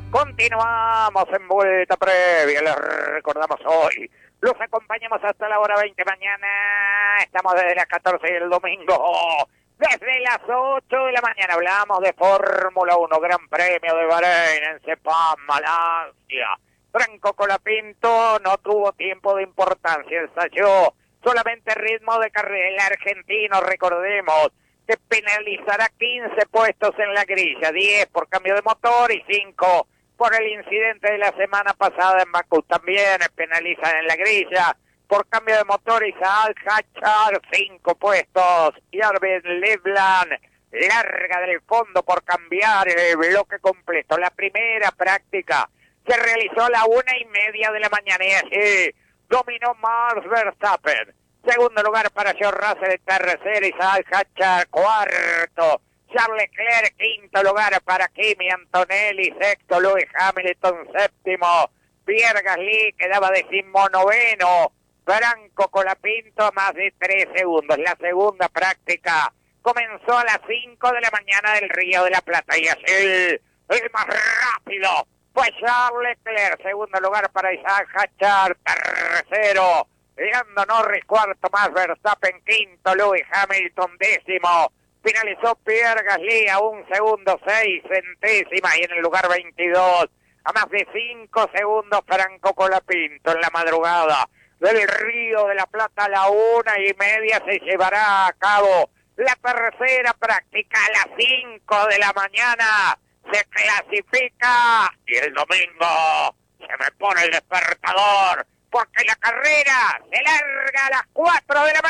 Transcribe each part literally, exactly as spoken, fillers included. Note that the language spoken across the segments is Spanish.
Continuamos en vuelta previa, les recordamos hoy. Los acompañamos hasta la hora veinte mañana. Estamos desde las catorce y el domingo. Desde las ocho de la mañana hablamos de Fórmula uno, Gran Premio de Bahrein en Sepang, Malasia. Franco Colapinto no tuvo tiempo de importancia, ensayó solamente ritmo de carrera. El argentino, recordemos, que penalizará quince puestos en la grilla, diez por cambio de motor y cinco por el incidente de la semana pasada en Bakú. También penalizan en la grilla por cambio de motor Isaac Hachar, cinco puestos. Y Arben Leblanc larga del fondo por cambiar el bloque completo. La primera práctica se realizó a la una y media de la mañana y así dominó Max Verstappen. Segundo lugar para George Russell, tercero Isaac Hachar, cuarto Charles Leclerc, quinto lugar para Kimi Antonelli, sexto Lewis Hamilton, séptimo Pierre Gasly, quedaba decimonoveno Franco Colapinto a más de tres segundos. La segunda práctica comenzó a las cinco de la mañana del Río de la Plata y así el, el más rápido fue Charles Leclerc, segundo lugar para Isaac Hachar, tercero Lando Norris, cuarto más Verstappen, quinto Lewis Hamilton, décimo finalizó Pierre Gasly a un segundo, seis centésimas, y en el lugar veintidós, a más de cinco segundos, Franco Colapinto. En la madrugada del Río de la Plata a la una y media se llevará a cabo la tercera práctica. A las cinco de la mañana se clasifica y el domingo se me pone el despertador porque la carrera se larga a las cuatro de la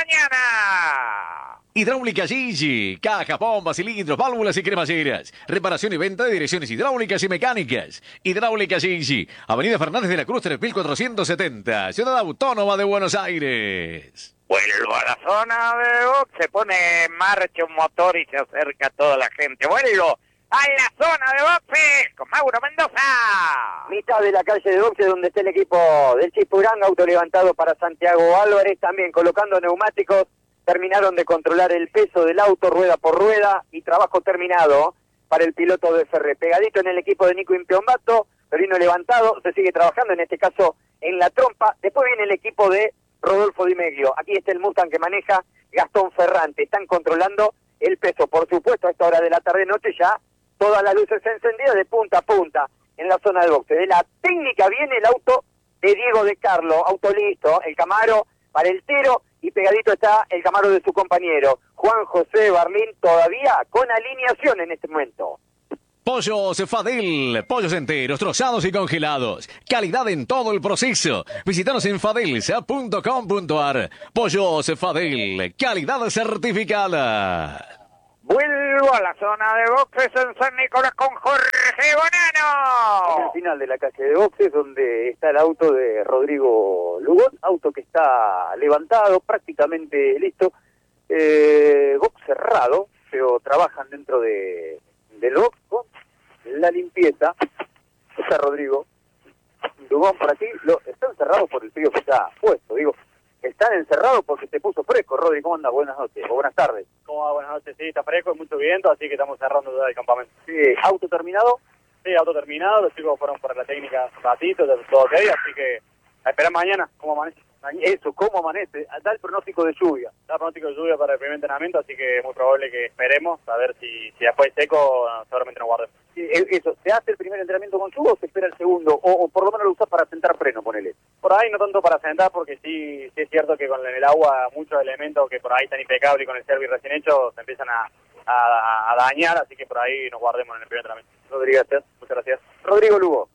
mañana. Hidráulica Gigi, cajas, bombas, cilindros, válvulas y cremalleras. Reparación y venta de direcciones hidráulicas y mecánicas. Hidráulica Gigi, Avenida Fernández de la Cruz, tres mil cuatrocientos setenta, Ciudad Autónoma de Buenos Aires. Vuelvo a la zona de box, se pone en marcha un motor y se acerca toda la gente. Vuelvo a la zona de boxes con Mauro Mendoza. Mitad de la calle de boxes donde está el equipo del Chipurán, auto levantado para Santiago Álvarez, también colocando neumáticos. Terminaron de controlar el peso del auto rueda por rueda y trabajo terminado para el piloto de F R. Pegadito en el equipo de Nico Impiombato, Perino levantado, se sigue trabajando, en este caso en la trompa. Después viene el equipo de Rodolfo Di Meglio. Aquí está el Mustang que maneja Gastón Ferrante. Están controlando el peso. Por supuesto, a esta hora de la tarde-noche ya todas las luces encendidas de punta a punta en la zona de boxe. De la técnica viene el auto de Diego de Carlo, auto listo, el Camaro para el Tero, y pegadito está el Camaro de su compañero, Juan José Barlín, todavía con alineación en este momento. Pollos Fadel, pollos enteros, trozados y congelados. Calidad en todo el proceso. Visítanos en fadelsa punto com punto ar. Pollos Fadel, calidad certificada. Vuelvo a la zona de boxes en San Nicolás con Jorge Bonano. En el final de la calle de boxes donde está el auto de Rodrigo Lugón, auto que está levantado, prácticamente listo, eh, box cerrado, pero trabajan dentro de del box con la limpieza. Está Rodrigo Lugón por aquí, lo, están cerrados por el frío que está puesto, digo. Están encerrados porque se puso fresco. Rodri, ¿cómo andas? Buenas noches, o buenas tardes. ¿Cómo va? Buenas noches, sí, está fresco, hay mucho viento, así que estamos cerrando ya el campamento. Sí, ¿auto terminado? Sí, auto terminado, los chicos fueron para la técnica un ratito, todo ok, así que a esperar mañana, ¿cómo amanece? Eso, ¿cómo amanece? Da el pronóstico de lluvia. Da pronóstico de lluvia para el primer entrenamiento, así que es muy probable que esperemos a ver si, si después seco, seguramente nos guardemos. Sí, eso, ¿se hace el primer entrenamiento con lluvia o se espera el segundo? O, o por lo menos lo usas para sentar freno, ponele. Por ahí no tanto para sentar, porque sí, sí es cierto que con el agua muchos elementos que por ahí están impecables y con el service recién hecho se empiezan a, a, a dañar, así que por ahí nos guardemos en el primer entrenamiento. Rodríguez, muchas gracias. Rodrigo Lugo.